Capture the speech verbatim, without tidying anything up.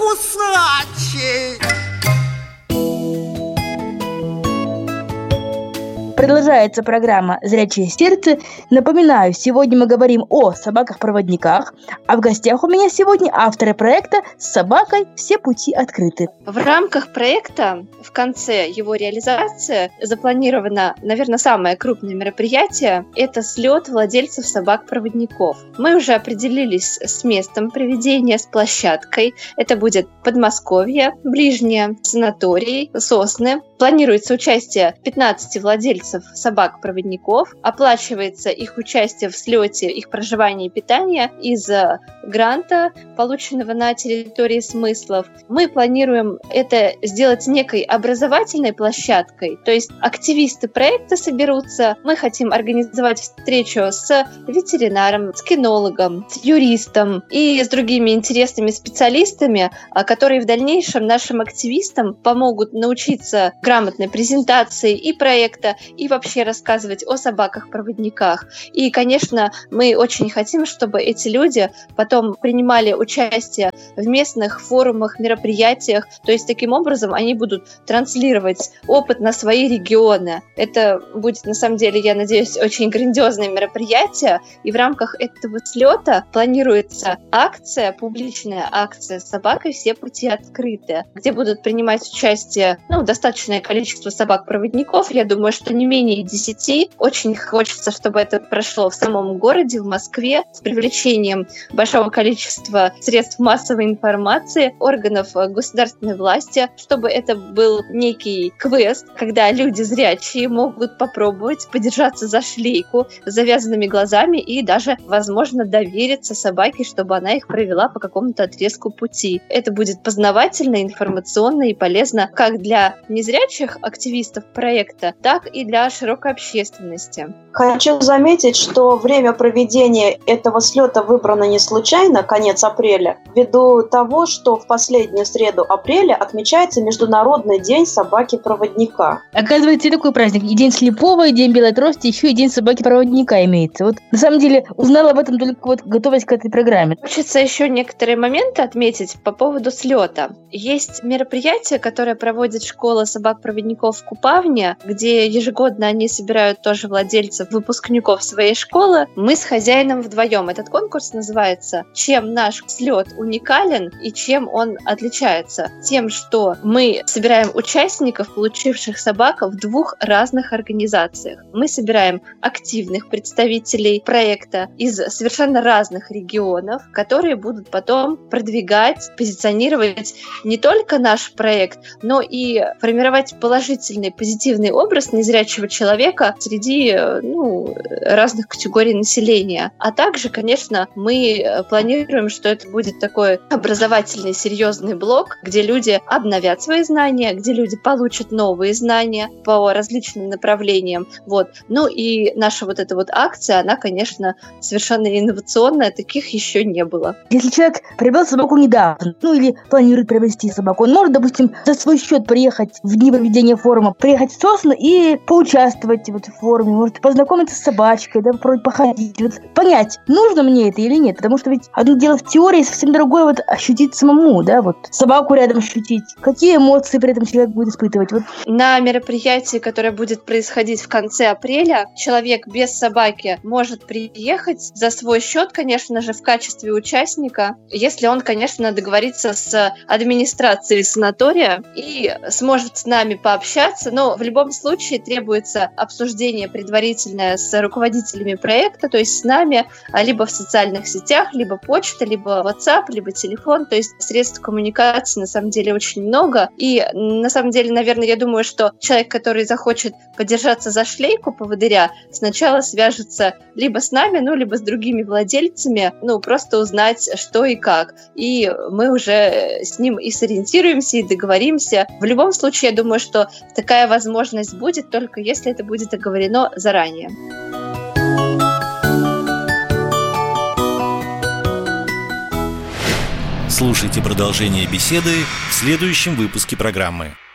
кусачий. Продолжается программа «Зрячее сердце». Напоминаю, сегодня мы говорим о собаках-проводниках, а в гостях у меня сегодня авторы проекта «С собакой все пути открыты». В рамках проекта в конце его реализации запланировано, наверное, самое крупное мероприятие – это слет владельцев собак-проводников. Мы уже определились с местом проведения, с площадкой. Это будет Подмосковье, ближнее, санаторий, Сосны. Планируется участие пятнадцати владельцев собак-проводников, оплачивается их участие в слете, их проживание и питание из гранта, полученного на территории смыслов. Мы планируем это сделать некой образовательной площадкой, то есть активисты проекта соберутся, мы хотим организовать встречу с ветеринаром, с кинологом, с юристом и с другими интересными специалистами, которые в дальнейшем нашим активистам помогут научиться грамотной презентации и проекта, и вообще рассказывать о собаках-проводниках. И, конечно, мы очень хотим, чтобы эти люди потом принимали участие в местных форумах, мероприятиях, то есть таким образом они будут транслировать опыт на свои регионы. Это будет, на самом деле, я надеюсь, очень грандиозное мероприятие, и в рамках этого слета планируется акция, публичная акция «С собакой все пути открыты», где будут принимать участие ну, достаточное количество собак-проводников, я думаю, что не менее десяти. Очень хочется, чтобы это прошло в самом городе, в Москве, с привлечением большого количества средств массовой информации, органов государственной власти, чтобы это был некий квест, когда люди зрячие могут попробовать подержаться за шлейку с завязанными глазами и даже, возможно, довериться собаке, чтобы она их провела по какому-то отрезку пути. Это будет познавательно, информационно и полезно как для незрячих активистов проекта, так и для широкой общественности. Хочу заметить, что время проведения этого слета выбрано не случайно, конец апреля, ввиду того, что в последнюю среду апреля отмечается Международный день собаки-проводника. Оказывается, и такой праздник. И день слепого, и день белой трости, еще и день собаки-проводника имеется. Вот на самом деле узнала об этом только вот готовясь к этой программе. Хочется еще некоторые моменты отметить по поводу слета. Есть мероприятие, которое проводит школа собак-проводников в Купавне, где ежегодно они собирают тоже владельцев, выпускников своей школы. Мы с хозяином вдвоем. Этот конкурс называется «Чем наш слет уникален и чем он отличается?» Тем, что мы собираем участников, получивших собак в двух разных организациях. Мы собираем активных представителей проекта из совершенно разных регионов, которые будут потом продвигать, позиционировать не только наш проект, но и формировать положительный, позитивный образ незрячего человека среди ну, разных категорий населения. А также, конечно, мы планируем, что это будет такой образовательный, серьезный блок, где люди обновят свои знания, где люди получат новые знания по различным направлениям. Вот. Ну и наша вот эта вот акция, она, конечно, совершенно инновационная, таких еще не было. Если человек приобрел собаку недавно, ну или планирует приобрести собаку, он может, допустим, за свой счет приехать в дни проведения форума, приехать в Сосны и поучаствовать в этом форуме, может познакомиться с собачкой, да, попробовать походить, вот, понять, нужно мне это или нет, потому что ведь одно дело в теории, совсем другое вот ощутить самому, да, вот собаку рядом ощутить, какие эмоции при этом человек будет испытывать. Вот. На мероприятии, которое будет происходить в конце апреля, человек без собаки может приехать за свой счет, конечно же, в качестве участника, если он, конечно, договорится с администрацией санатория и сможет с нами пообщаться, но в любом случае требуется обсуждение предварительное с руководителями проекта, то есть с нами, либо в социальных сетях, либо почта, либо WhatsApp, либо телефон, то есть средств коммуникации на самом деле очень много, и на самом деле, наверное, я думаю, что человек, который захочет подержаться за шлейку поводыря, сначала свяжется либо с нами, ну, либо с другими владельцами, ну, просто узнать, что и как, и мы уже с ним и сориентируемся, и договоримся. В любом случае, я думаю, что такая возможность будет, только если это будет оговорено заранее. Слушайте продолжение беседы в следующем выпуске программы.